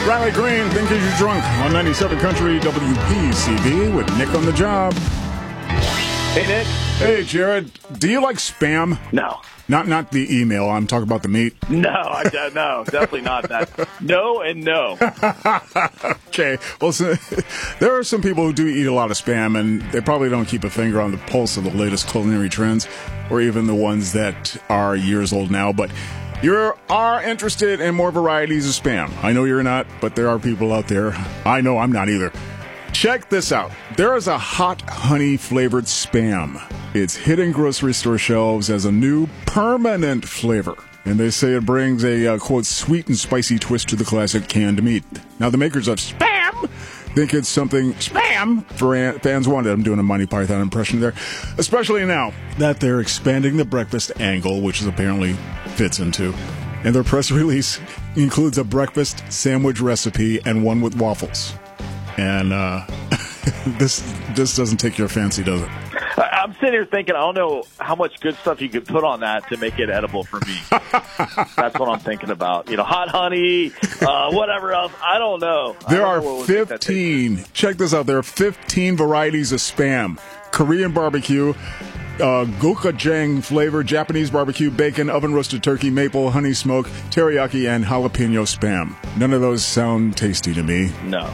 Riley Green, Think As You're Drunk on 97 Country WPCV with Nick on the job. Hey, Nick. Hey, Jared. Do you like Spam? No. Not the email. I'm talking about the meat. No, no, definitely not that. No and no. Okay. Well, so, there are some people who do eat a lot of Spam, and they probably don't keep a finger on the pulse of the latest culinary trends, or even the ones that are years old now. But you are interested in more varieties of Spam. I know you're not, but there are people out there. I know I'm not either. Check this out. There is a hot honey flavored Spam. It's hitting grocery store shelves as a new permanent flavor. And they say it brings a, quote, sweet and spicy twist to the classic canned meat. Now, the makers of Spam think it's something Spam fans wanted. I'm doing a Monty Python impression there. Especially now that they're expanding the breakfast angle, which is apparently fits into. And their press release includes a breakfast sandwich recipe and one with waffles. And this doesn't take your fancy, does it? I'm sitting here thinking, I don't know how much good stuff you could put on that to make it edible for me. That's what I'm thinking about. You know, hot honey, whatever else. I don't know. There are 15. Check this out. There are 15 varieties of Spam. Korean barbecue, gochujang flavor, Japanese barbecue, bacon, oven roasted turkey, maple, honey smoke, teriyaki, and jalapeno Spam. None of those sound tasty to me. No.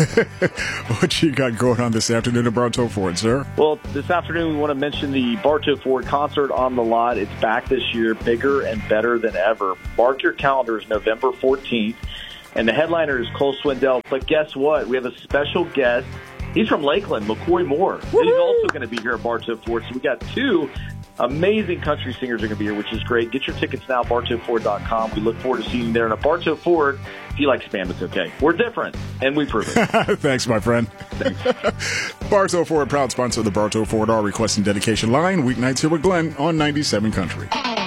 What you got going on this afternoon at Bartow Ford, sir? Well, this afternoon we want to mention the Bartow Ford concert on the lot. It's back this year, bigger and better than ever. Mark your calendars, November 14th. And the headliner is Cole Swindell. But guess what? We have a special guest. He's from Lakeland, McCoy Moore. Woo-hoo! He's also going to be here at Bartow Ford. So we got two amazing country singers are going to be here, which is great. Get your tickets now, BartowFord.com. We look forward to seeing you there. And at Bartow Ford, if you like Spam, it's okay. We're different, and we prove it. Thanks, my friend. Thanks. Bartow Ford, proud sponsor of the Bartow Ford Our Request and Dedication line. Weeknights here with Glenn on 97 Country.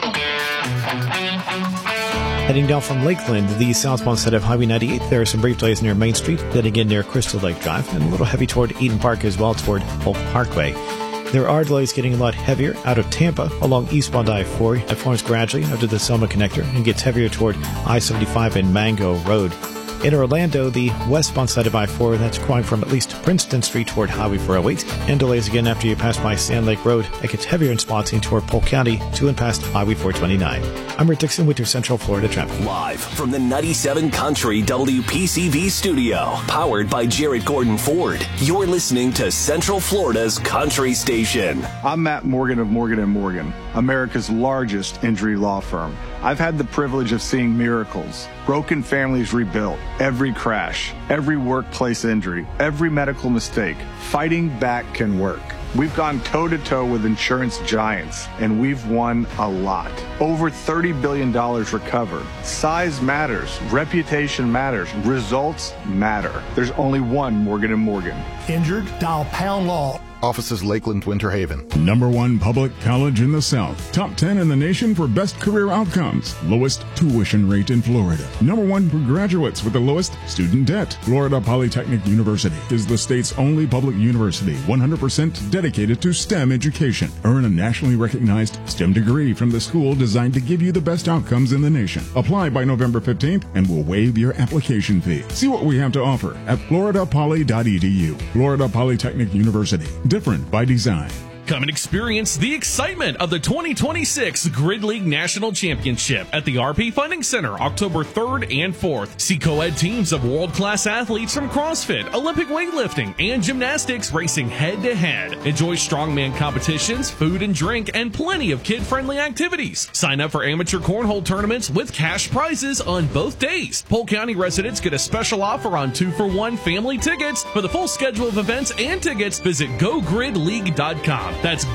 Heading down from Lakeland, the southbound side of Highway 98, there are some brief delays near Main Street, then again near Crystal Lake Drive, and a little heavy toward Eden Park as well, toward Polk Parkway. There are delays getting a lot heavier out of Tampa along eastbound I-4. It forms gradually out to the Selma connector and gets heavier toward I-75 and Mango Road. In Orlando, the westbound side of I-4, that's going from at least Princeton Street toward Highway 408, and delays again after you pass by Sand Lake Road. It gets heavier in spots toward Polk County to and past Highway 429. I'm Rick Dixon with your Central Florida traffic. Live from the 97 Country WPCV studio, powered by Jared Gordon Ford. You're listening to Central Florida's Country Station. I'm Matt Morgan of Morgan & Morgan, America's largest injury law firm. I've had the privilege of seeing miracles, broken families rebuilt, every crash, every workplace injury, every medical mistake. Fighting back can work. We've gone toe-to-toe with insurance giants, and we've won a lot. Over $30 billion recovered. Size matters. Reputation matters. Results matter. There's only one Morgan & Morgan. Injured? Dial Pound Law. Offices Lakeland, Winter Haven. Number 1 public college in the South. Top 10 in the nation for best career outcomes. Lowest tuition rate in Florida. Number 1 for graduates with the lowest student debt. Florida Polytechnic University is the state's only public university 100% dedicated to STEM education. Earn a nationally recognized STEM degree from the school designed to give you the best outcomes in the nation. Apply by November 15th and we'll waive your application fee. See what we have to offer at floridapoly.edu. Florida Polytechnic University. Different by design. Come and experience the excitement of the 2026 Grid League National Championship at the RP Funding Center, October 3rd and 4th. See co-ed teams of world-class athletes from CrossFit, Olympic weightlifting, and gymnastics racing head-to-head. Enjoy strongman competitions, food and drink, and plenty of kid-friendly activities. Sign up for amateur cornhole tournaments with cash prizes on both days. Polk County residents get a special offer on 2-for-1 family tickets. For the full schedule of events and tickets, visit GoGridLeague.com. That's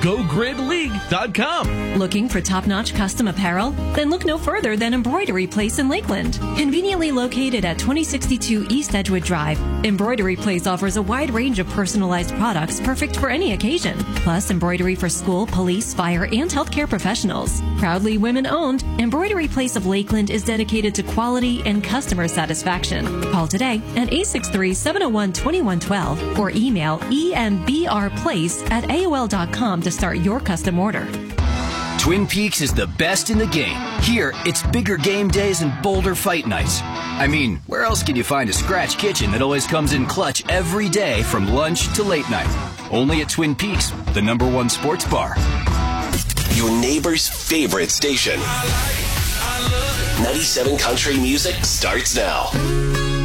GoGridLeague.com. Looking for top-notch custom apparel? Then look no further than Embroidery Place in Lakeland. Conveniently located at 2062 East Edgewood Drive, Embroidery Place offers a wide range of personalized products perfect for any occasion. Plus, embroidery for school, police, fire, and healthcare professionals. Proudly women-owned, Embroidery Place of Lakeland is dedicated to quality and customer satisfaction. Call today at 863-701-2112 or email embrplace@aol.com to start your custom order. Twin Peaks is the best in the game. Here, it's bigger game days and bolder fight nights. I mean, where else can you find a scratch kitchen that always comes in clutch every day from lunch to late night? Only at Twin Peaks, the #1 sports bar. Your neighbor's favorite station. 97 Country Music starts now.